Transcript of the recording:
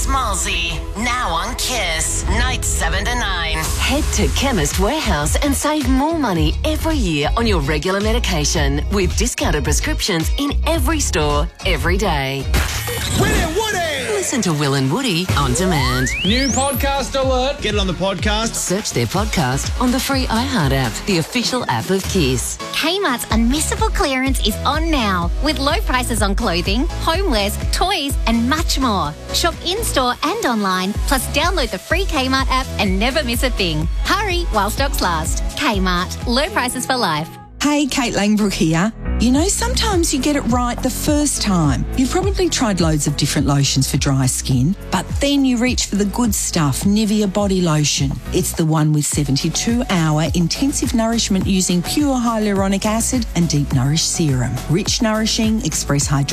Schmalzy. Now on Kiss. Nights 7 to 9. Head to Chemist Warehouse and save more money every year on your regular medication with discounted prescriptions in every store, every day. Will and Woody! Listen to Will and Woody on demand. New podcast alert. Get it on the podcast. Search their podcast on the free iHeart app, the official app of Kiss. Kmart's Unmissable Clearance is on now with low prices on clothing, homewares, toys and much more. Shop in-store and online, plus download the free Kmart app and never miss a thing. Hurry while stocks last. Kmart. Low prices for life. Hey, Kate Langbrook here. You know, sometimes you get it right the first time. You've probably tried loads of different lotions for dry skin, but then you reach for the good stuff, Nivea Body Lotion. It's the one with 72-hour intensive nourishment using pure hyaluronic acid and deep nourish serum. Rich, nourishing, express hydration.